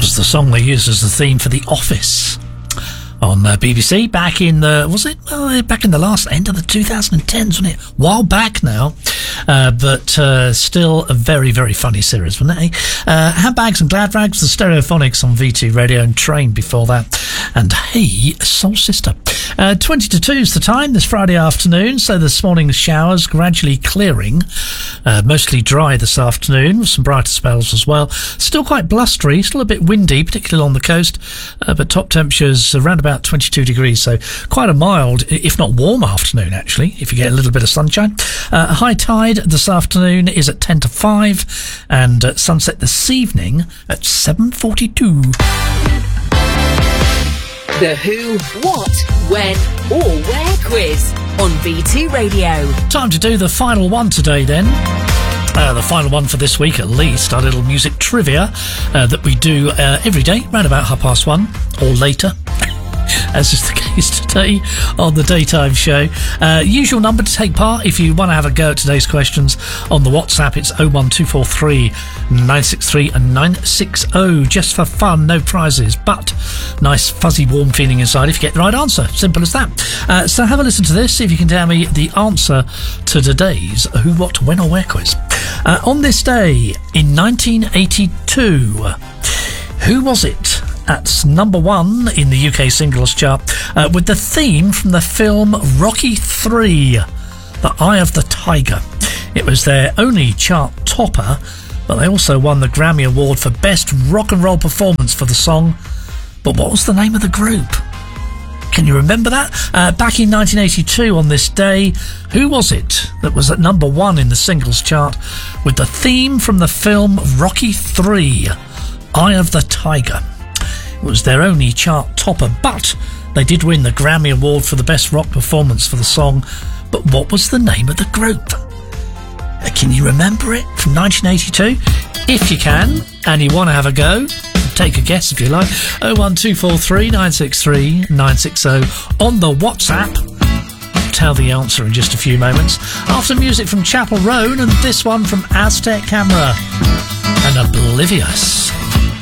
was the song they used as the theme for The Office on BBC back in the back in the last end of the 2010s, wasn't it? While back now, but still a very, very funny series, wasn't it? Handbags and Glad Rags, the Stereophonics on V2 Radio, and Train before that, and Hey Soul Sister. 20 to 2 is the time this Friday afternoon, so this morning's showers gradually clearing, mostly dry this afternoon with some brighter spells as well. Still quite blustery, still a bit windy, particularly on the coast, but top temperatures around about 22 degrees, so quite a mild, if not warm afternoon actually, if you get a little bit of sunshine. High tide this afternoon is at 10 to 5, and sunset this evening at 7:42. The Who, What, When or Where quiz on V2 Radio. Time to do the final one today then. The final one for this week at least, our little music trivia that we do every day, around about 1:30 or later. As is the case today on the daytime show. Usual number to take part if you want to have a go at today's questions. On the WhatsApp, it's 01243 963 and 960. Just for fun, no prizes, but nice fuzzy warm feeling inside if you get the right answer. Simple as that. So have a listen to this, see if you can tell me the answer to today's Who, What, When or Where quiz. On this day in 1982, who was it at number one in the UK singles chart with the theme from the film Rocky III, The Eye of the Tiger? It was their only chart topper, but they also won the Grammy Award for Best Rock and Roll Performance for the song. But what was the name of the group? Can you remember that? Back in 1982 on this day, who was it that was at number one in the singles chart with the theme from the film Rocky III, Eye of the Tiger? It was their only chart topper, but they did win the Grammy Award for the Best Rock Performance for the song. But what was the name of the group? Can you remember it from 1982? If you can, and you want to have a go, take a guess if you like. 01243 963 960 on the WhatsApp. Tell the answer in just a few moments. After music from Chapel Roan and this one from Aztec Camera and Oblivious.